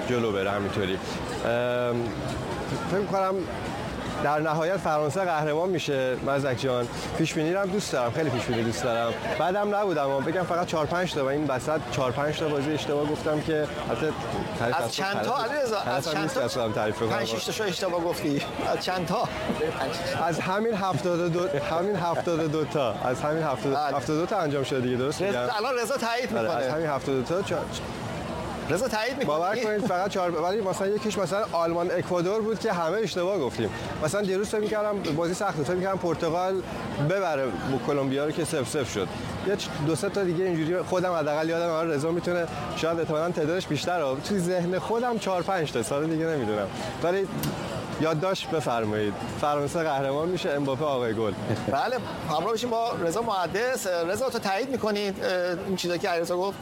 جلو بره همینطوری. فکر می‌کنم در نهایت فرانسه قهرمان میشه. مزدک جان پیش بینی رو هم دوست دارم، خیلی پیش بینی دوست دارم. بعدم نبودم بگم فقط 4 5 تا و این وسط 4 5 تا بازی اشتباه گفتم که البته از چند تا علیرضا از چند تا تعریف کنم 5 6 تا اشتباه گفتی از چند تا از همین 72 تا از همین 72 تا انجام شده دیگه. درست میگم؟ الان رضا تایید میکنه از همین 72 تا رضا تایید میکنه. باور کنید فقط 4 ولی مثلا یکیش مثلا آلمان اکوادور بود که همه اشتباه گفتیم. مثلا دیروز فکر می‌کردم بازی سخته، فکر می‌کردم پرتغال ببره کلمبیا رو که 0-0 شد. یه دو سه تا دیگه اینجوری خودم حداقل یادم آره رضا میتونه شاید احتمالاً تعدادش بیشتره. تو ذهن خودم 4 5 تا سال دیگه نمیدونم. ولی یادداشت بفرمایید فرانسه قهرمان میشه، امباپه آقای گل. بله همراه بشیم با رضا محدث. رضا تو تایید می‌کنید این چیزایی که علیرضا گفت؟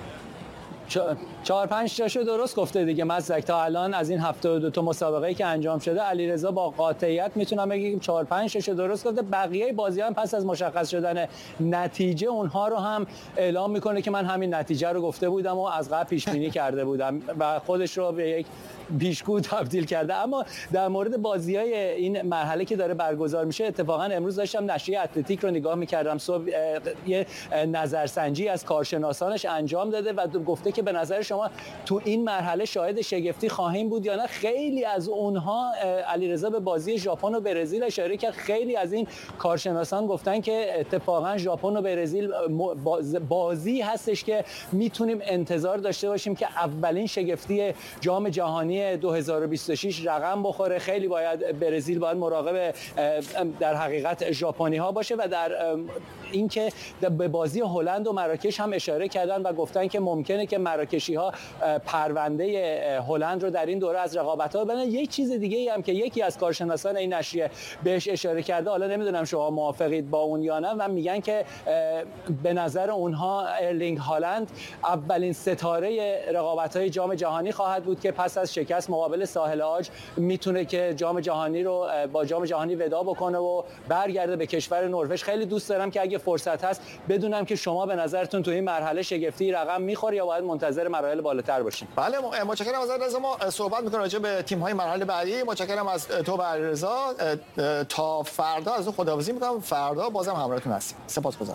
4-5 تاشو درست گفته دیگه مزدک. تا الان از این 72 تا مسابقه‌ای که انجام شده علیرضا با قاطعیت میتونم بگم 4-5 تاشو درست گفته. بقیه بازی‌ها هم پس از مشخص شدن نتیجه اونها رو هم اعلام میکنه که من همین نتیجه رو گفته بودم و از قبل پیش بینی کرده بودم و خودش رو به یک پیشگو تبدیل کرده. اما در مورد بازی‌های این مرحله که داره برگزار میشه، اتفاقا امروز داشتم نشریه اتلتیک رو نگاه می‌کردم. صبح یه نظرسنجی از کارشناسانش انجام داده و گفته که به نظر شما تو این مرحله شاهد شگفتی خواهیم بود یا نه. خیلی از اونها علیرضا به بازی ژاپن و برزیل اشاره کرد. خیلی از این کارشناسان گفتن که اتفاقا ژاپن و برزیل بازی هستش که میتونیم انتظار داشته باشیم که اولین شگفتی جام جهانی 2026 رقم بخوره. خیلی برزیل باید مراقب در حقیقت ژاپنی ها باشه و در اینکه به بازی هلند و مراکش هم اشاره کردن و گفتن که ممکنه که مراکشی ها پرونده هلند رو در این دوره از رقابت ها ببرن. یک چیز دیگه ای هم که یکی از کارشناسان این نشریه بهش اشاره کرده، حالا نمیدونم شما موافقید با اون یا نه، و میگن که به نظر اونها ارلینگ هالند اولین ستاره رقابت های جام جهانی خواهد بود که پس از شکست مقابل ساحل عاج میتونه که جام جهانی رو با جام جهانی ودا بکنه و برگرده به کشور نروژ. خیلی دوست دارم که اگه فرصت هست بدونم که شما به نظرتون تو این مرحله شگفتی رقم میخوره یا باید منتظر مراحل بالاتر باشیم. بله متشکرم از رضا. ما صحبت می‌کنیم راجع به تیم‌های مرحله بعدی. متشکرم از تو علیرضا. تا فردا از خداحافظی می‌کنم. فردا بازم همراهتون هستیم. سپاسگزارم.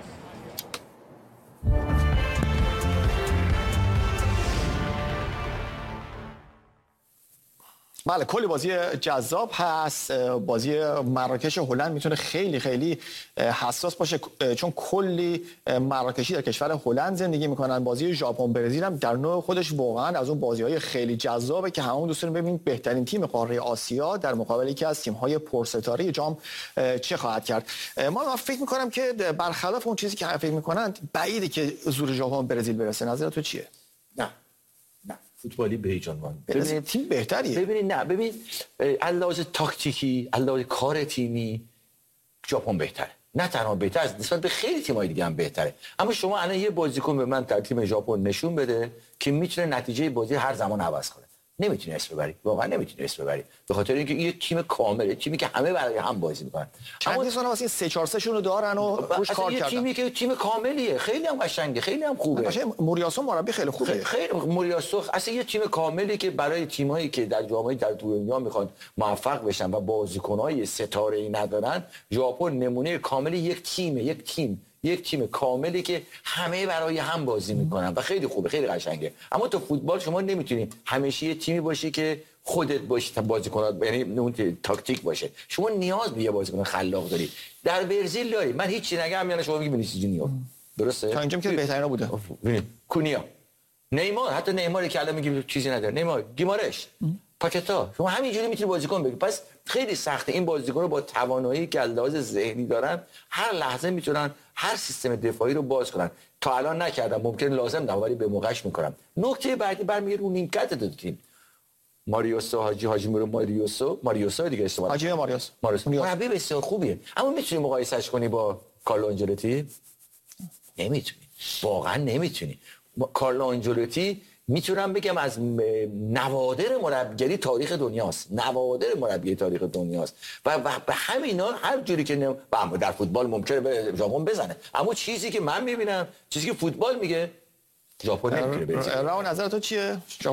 بله کلی بازی جذاب هست. بازی مراکش هلند میتونه خیلی خیلی حساس باشه چون کلی مراکشی در کشور هلند زندگی میکنن. بازی ژاپن برزیل هم در نوع خودش واقعا از اون بازی‌های خیلی جذابه که همون دوست داریم ببینیم بهترین تیم قاره آسیا در مقابل یکی از تیم‌های پرستاره جام چه خواهد کرد. من فکر میکنم که برخلاف اون چیزی که فکر میکنن بعیده که زور ژاپن برزیل برسه. نظر تو چیه؟ نه فوتبالی به هیچ عنوان. ببینید تیم بهتریه. ببین علاوه تاکتیکی، علاوه کار تیمی ژاپن بهتره. نه تنها بهتره، نسبت به خیلی تیم‌های دیگه هم بهتره. اما شما الان یه بازیکن به من در تیم ژاپن نشون بده که میتونه نتیجه بازی هر زمان عوض کنه. نمیتونی اسم ببری. واقعا نمیتونی اسم ببری. به خاطر اینکه این تیم کامله، تیمی که همه برای هم بازی می‌کنن. اما دوستان واسه 3-4-3 شون رو دارن و روش کار کردن. تیمی که تیم کاملیه، خیلی هم قشنگه، خیلی هم خوبه. باشه موریاسو مربی خیلی خوبه. خیلی موریاسو اصلا یه تیم کاملی که برای تیمایی که در جام‌های در دنیا میخوان موفق بشن و بازیکن‌های ستاره‌ای ندارن، ژاپن نمونه کامل یک تیم کاملی که همه برای هم بازی میکنن و خیلی خوبه، خیلی قشنگه. اما تو فوتبال شما نمیتونی همیشه یه تیمی باشی که خودت باشی تا بازیکنات، یعنی اون تاکتیک باشه. شما نیاز به یه بازیکن خلاق داری. در برزیل داری. من هیچی نگم یعنی شما میگی وینیسیوس جونیور. درسته؟ تا اینجا که بهترینا بوده. کونیا، نیمار، حتی نیماری که الان میگیم چیزی نداره. نیمار، گیمارش، پاکتا. شما همینجوری میتونی بازیکن بگی. پس خیلی سخته این بازیکن رو با توانایی که لحاظ ذهنی دارن هر لحظه میتونن هر سیستم دفاعی رو باز کنن. تا الان نکردم، ممکن لازم ده ولی به موقعش میکنم. نکته بعدی برمیگره رو نیمکت دو تیم. ماریوسو حاجیمورو ماریوسو دیگه استفاده. حاجی ماریوس مربی بسیار خوبیه. اما میتونی مقایسهش کنی با کارلو آنجلوتی؟ نمیتونی. واقعا نمیتونی. کارلو آنجلوتی میتونم بگم از نوادر مربیگری تاریخ دنیاست. و به همینا هر جوری که در فوتبال ممکنه به ژاپن بزنه، اما چیزی که من میبینم، چیزی که فوتبال میگه، ژاپن نمیتونه بزنه. راو نظر تو چیه؟